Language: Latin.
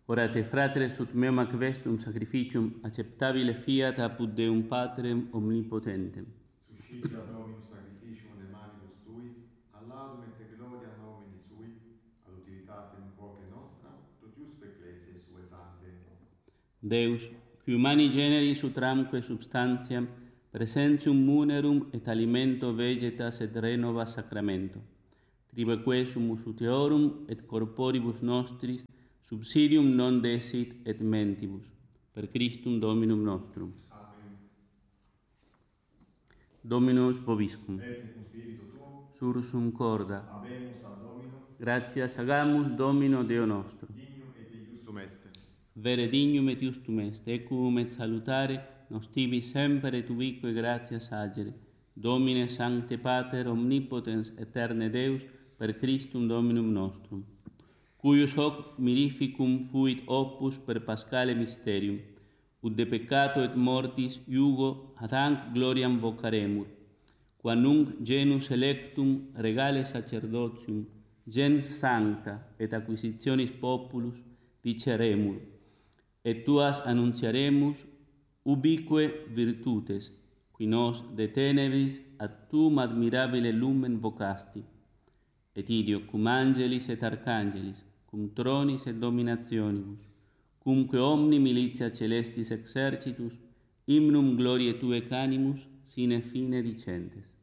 Orate fratres ut meum ac vestum sacrificium acceptabile fiat apud Deum Patrem omnipotentem. Suscitia Dominus sacrificium de manibus tuis, ad laudum et gloria nomini sui, ad utilitatem quoque nostram, totiusque ecclesiae sue sante. Deus, qui humani generis utramque substantiam, presentium munerum et alimento vegetas et renova sacramento, tribeque sumus ut eorum et corporibus nostris subsidium non desit et mentibus, per Christum Dominum nostrum. Amen. Dominus vobiscum. Et cum spiritu tuo, Sursum corda. habemus ad Domino, Gratias agamus Domino Deo nostro. dignum et iustum est. Vere dignum et justum est, equum et salutare, nos tibi semper et ubique gratias agere. Domine Sancte Pater, omnipotens aeterne Deus, per Christum Dominum nostrum, cuius hoc mirificum fuit opus per Paschale mysterium, ut de peccato et mortis iugo ad hanc gloriam vocaremur, qua nunc genus electum regale sacerdotium, gens sancta et acquisitionis populus diceremur, et tuas annunciaremus ubique virtutes, qui nos de tenebris ad tuum admirabile lumen vocasti, et ideo cum angelis et arcangelis, cum tronis et dominationibus, cumque omni militia celestis exercitus, hymnum gloriae Tuae canimus, sine fine dicentes.